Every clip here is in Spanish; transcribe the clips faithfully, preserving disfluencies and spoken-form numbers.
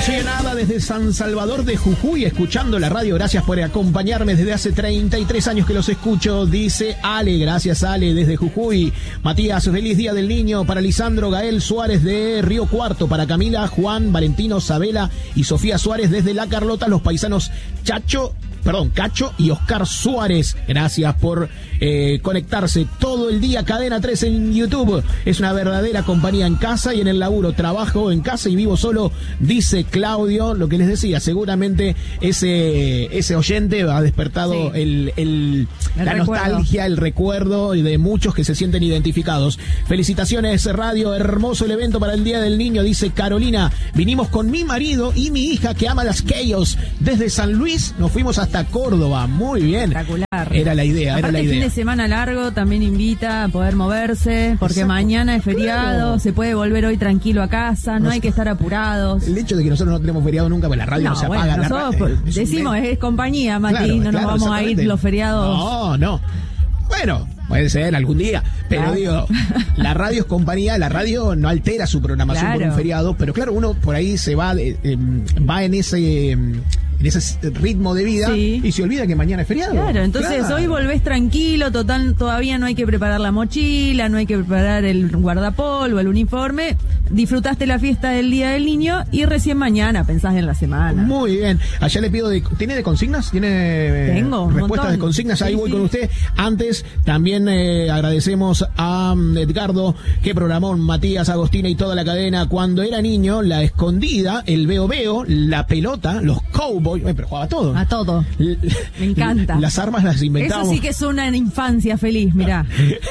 Emocionada desde San Salvador de Jujuy, escuchando la radio. Gracias por acompañarme desde hace treinta y tres años que los escucho, dice Ale. Gracias, Ale, desde Jujuy. Matías, feliz día del niño para Lisandro Gael Suárez de Río Cuarto, para Camila, Juan, Valentino, Sabela y Sofía Suárez desde La Carlota, los paisanos Chacho, perdón, Cacho y Oscar Suárez. Gracias por eh, conectarse todo el día. Cadena tres en YouTube. Es una verdadera compañía en casa y en el laburo. Trabajo en casa y vivo solo, dice Claudio. Lo que les decía, seguramente ese ese oyente ha despertado sí. el, el, el la recuerdo. nostalgia, el recuerdo de muchos que se sienten identificados. Felicitaciones, radio. Hermoso el evento para el Día del Niño, dice Carolina. Vinimos con mi marido y mi hija que ama las Chaos. Desde San Luis nos fuimos hasta hasta Córdoba, muy bien. Espectacular. Era la idea, Aparte, era la idea. El fin de semana largo también invita a poder moverse, porque Exacto. mañana es feriado, claro. se puede volver hoy tranquilo a casa, no, no hay que estar apurados. El hecho de que nosotros no tenemos feriado nunca, pues la radio no, no se bueno, apaga. Nosotros la radio, es decimos, es compañía, Mati, claro, no nos claro, vamos a ir los feriados. No, no. Bueno, puede ser algún día, pero claro. digo, la radio es compañía, la radio no altera su programación claro. por un feriado, pero claro, uno por ahí se va, de, eh, va en ese... en ese ritmo de vida sí. y se olvida que mañana es feriado. Claro, entonces claro. hoy volvés tranquilo, total, todavía no hay que preparar la mochila, no hay que preparar el guardapolvo, el uniforme, disfrutaste la fiesta del Día del Niño y recién mañana pensás en la semana. Muy bien, allá le pido, de, ¿tiene de consignas? ¿Tiene Tengo, respuestas de consignas? Ahí sí, voy sí. con usted. Antes, también eh, agradecemos a um, Edgardo, que programó Matías, Agostina y toda la cadena. Cuando era niño, la escondida, el veo veo, la pelota, los cowboys, pero jugaba a todo. A todo. Me encanta. Las armas las inventábamos. Eso sí que es una infancia feliz, mirá.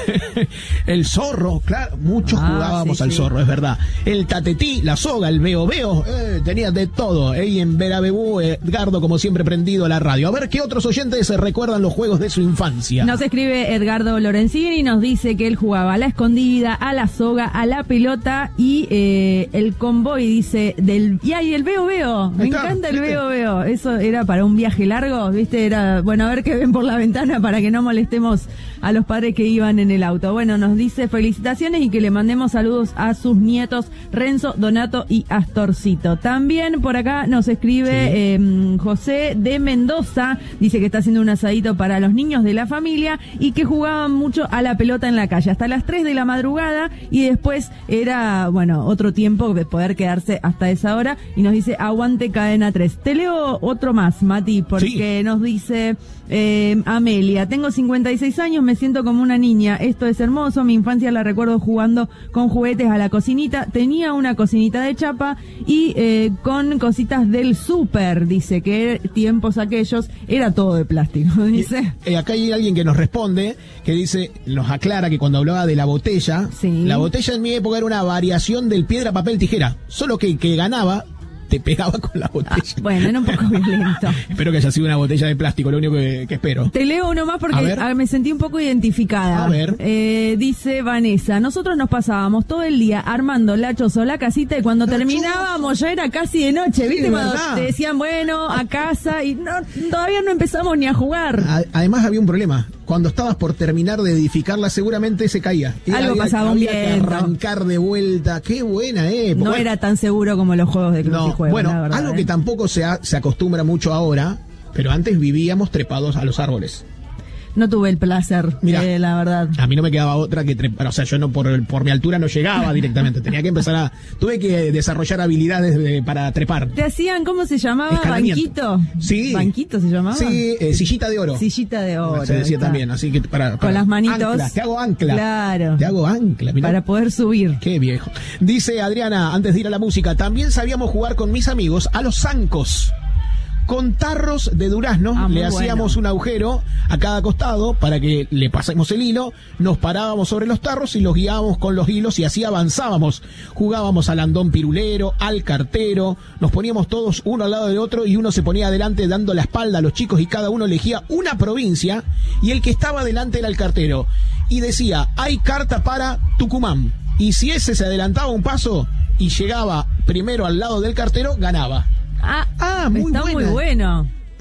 El zorro, claro, muchos ah, jugábamos sí, al sí. zorro, es verdad. El tatetí, la soga, el veo veo, eh, tenía de todo. Y en Verabebú, Edgardo, como siempre, prendido a la radio. A ver qué otros oyentes se recuerdan los juegos de su infancia. Nos escribe Edgardo Lorenzini y nos dice que él jugaba a la escondida, a la soga, a la pelota y eh, el convoy, dice, del y ahí el veo veo. Me Está, encanta el ¿viste? veo veo. Eso era para un viaje largo, ¿viste? Era, bueno, a ver qué ven por la ventana para que no molestemos a los padres que iban en el auto. Bueno, nos dice felicitaciones y que le mandemos saludos a sus nietos Renzo, Donato y Astorcito. También por acá nos escribe sí. eh, José de Mendoza, dice que está haciendo un asadito para los niños de la familia y que jugaban mucho a la pelota en la calle hasta las tres de la madrugada y después era, bueno, otro tiempo de poder quedarse hasta esa hora y nos dice aguante Cadena tres. Te leo otro más, Mati, porque sí. nos dice eh, Amelia, tengo cincuenta y seis años, me siento como una niña, esto es hermoso, mi infancia la recuerdo jugando con juguetes a la cocinita, tenía una cocinita de chapa y eh, con cositas del súper, dice que tiempos aquellos era todo de plástico, dice. Y, eh, acá hay alguien que nos responde, que dice, nos aclara que cuando hablaba de la botella, sí. la botella en mi época era una variación del piedra, papel, tijera, solo que que ganaba te pegaba con la botella. Ah, bueno, era un poco violento. Espero que haya sido una botella de plástico, lo único que, que espero. Te leo uno más porque a a, me sentí un poco identificada. A ver. Eh, dice Vanessa, nosotros nos pasábamos todo el día armando lachos o la casita y cuando Lachos. terminábamos ya era casi de noche, ¿viste? Sí, cuando verdad. te decían, bueno, a casa y no, todavía no empezamos ni a jugar. A, además había un problema. Cuando estabas por terminar de edificarla, seguramente se caía. Y Algo había, pasaba un había viento. que arrancar de vuelta. Qué buena época. No bueno, era tan seguro como los juegos de Cruz no, y Juego, bueno, la verdad, algo ¿eh? que tampoco se, ha, se acostumbra mucho ahora, pero antes vivíamos trepados a los árboles. No tuve el placer, Mirá, eh, la verdad. A mí no me quedaba otra que trepar, o sea, yo no por, por mi altura no llegaba directamente, tenía que empezar a... Tuve que desarrollar habilidades de, para trepar. ¿Te hacían, cómo se llamaba? ¿Banquito? Sí. ¿Banquito se llamaba? Sí, eh, sillita de oro. Sillita de oro. Se decía también, así que para... para Con las manitos. Ancla, te hago ancla. Claro. Te hago ancla. Mirá. Para poder subir. Qué viejo. Dice Adriana, antes de ir a la música, también sabíamos jugar con mis amigos a los zancos. Con tarros de durazno, ah, le hacíamos bueno. un agujero a cada costado para que le pasemos el hilo, nos parábamos sobre los tarros y los guiábamos con los hilos y así avanzábamos. Jugábamos al andón pirulero, al cartero, nos poníamos todos uno al lado del otro y uno se ponía adelante dando la espalda a los chicos y cada uno elegía una provincia y el que estaba adelante era el cartero. Y decía, hay carta para Tucumán. Y si ese se adelantaba un paso y llegaba primero al lado del cartero, ganaba. Ah, ah, muy está buena. muy bueno.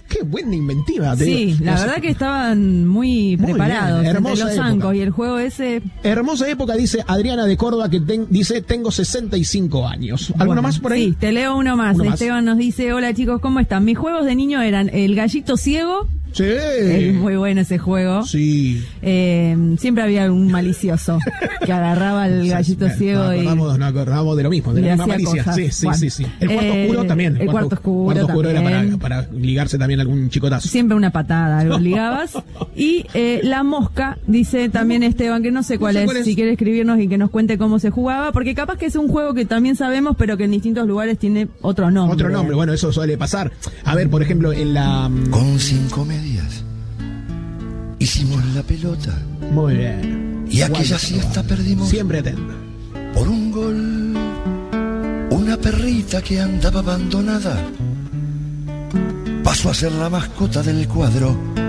Qué buena inventiva. Sí, digo. la no verdad sé. que estaban muy, muy preparados bien, entre los época. zancos y el juego ese. Hermosa época, dice Adriana de Córdoba, que ten, dice, tengo sesenta y cinco años. ¿Alguno Bueno, más por ahí? Sí, te leo uno más. Uno más. Esteban nos dice, hola chicos, ¿cómo están? Mis juegos de niño eran el gallito ciego. Sí. Es muy bueno ese juego. Sí. Eh, siempre había un malicioso que agarraba el gallito Nos ciego acordamos, y... nos acordamos de lo mismo, de y la misma hacía malicia. cosas. Sí, sí, Bueno, sí, sí. El cuarto eh, oscuro también. el cuarto oscuro cuarto oscuro era también. para, para ligarse también a algún chicotazo. Siempre una patada, algo ligabas. Y eh, la mosca, dice también Esteban, que no sé cuál, No sé es, cuál es. si quiere escribirnos y que nos cuente cómo se jugaba, porque capaz que es un juego que también sabemos, pero que en distintos lugares tiene otro nombre. Otro nombre, bueno, eso suele pasar. A ver, por ejemplo, en la... Con cinco medias hicimos la pelota Muy bien. y aquella Walter, siesta perdimos siempre atento. por un gol. Una perrita que andaba abandonada pasó a ser la mascota del cuadro.